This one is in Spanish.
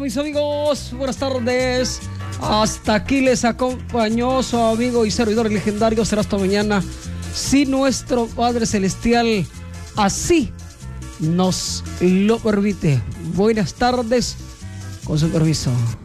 mis amigos. Buenas tardes. Hasta aquí les acompañó su amigo y servidor legendario. Será hasta mañana, si nuestro Padre Celestial así nos lo permite. Buenas tardes, con su permiso.